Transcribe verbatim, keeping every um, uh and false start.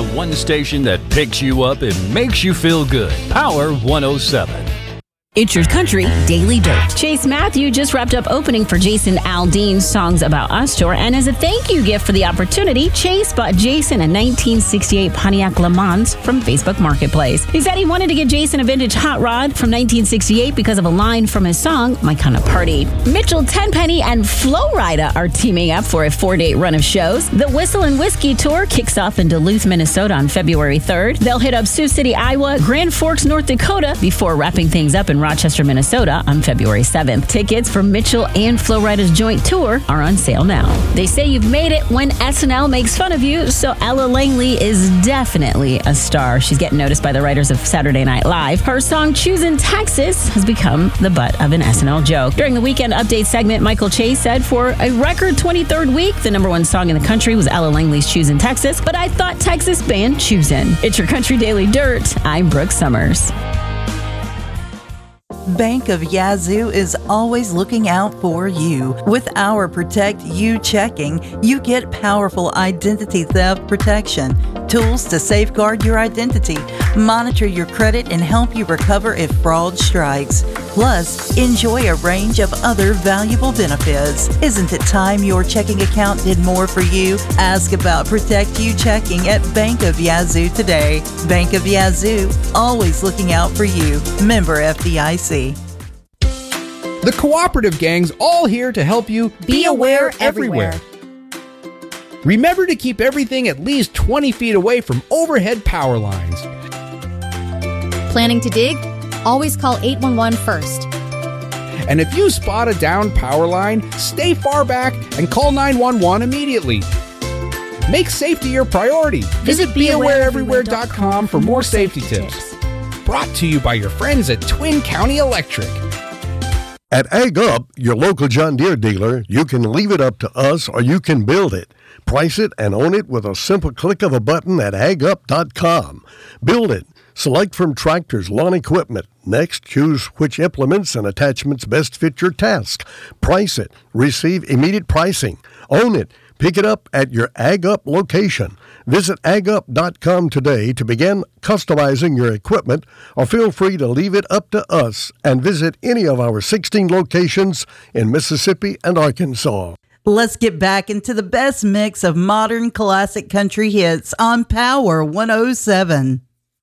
one station that picks you up and makes you feel good. Power one oh seven. It's Your Country Daily Dirt. Chase Matthew just wrapped up opening for Jason Aldean's Songs About Us tour, and as a thank you gift for the opportunity, Chase bought Jason a nineteen sixty-eight Pontiac Le Mans from Facebook Marketplace. He said he wanted to get Jason a vintage hot rod from nineteen sixty-eight because of a line from his song, My Kind of Party. Mitchell Tenpenny and Flo Rida are teaming up for a four-day run of shows. The Whistle and Whiskey Tour kicks off in Duluth, Minnesota on February third. They'll hit up Sioux City, Iowa, Grand Forks, North Dakota before wrapping things up in Rochester, Minnesota on February seventh. Tickets for Mitchell and Flo Rida's joint tour are on sale now. They say you've made it when S N L makes fun of you, so Ella Langley is definitely a star. She's getting noticed by the writers of Saturday Night Live. Her song Choosin' Texas has become the butt of an S N L joke. During the Weekend Update segment, Michael Chase said for a record twenty-third week, the number one song in the country was Ella Langley's Choosin' Texas, but I thought Texas band Choosin'. It's Your Country Daily Dirt. I'm Brooke Summers. Bank of Yazoo is always looking out for you. With our Protect You checking, you get powerful identity theft protection, tools to safeguard your identity, monitor your credit, and help you recover if fraud strikes. Plus, enjoy a range of other valuable benefits. Isn't it time your checking account did more for you? Ask about Protect You checking at Bank of Yazoo today. Bank of Yazoo, always looking out for you. Member F D I C. The Cooperative Gang's all here to help you be aware everywhere. Remember to keep everything at least twenty feet away from overhead power lines. Planning to dig? Always call eight one one first. And if you spot a downed power line, stay far back and call nine one one immediately. Make safety your priority. Visit be aware everywhere dot com for more safety tips. Brought to you by your friends at Twin County Electric. At Ag Up, your local John Deere dealer, you can leave it up to us or you can build it. Price it and own it with a simple click of a button at ag up dot com. Build it. Select from tractors, lawn equipment. Next, choose which implements and attachments best fit your task. Price it. Receive immediate pricing. Own it. Pick it up at your Ag Up location. Visit ag up dot com today to begin customizing your equipment, or feel free to leave it up to us and visit any of our sixteen locations in Mississippi and Arkansas. Let's get back into the best mix of modern classic country hits on Power one oh seven.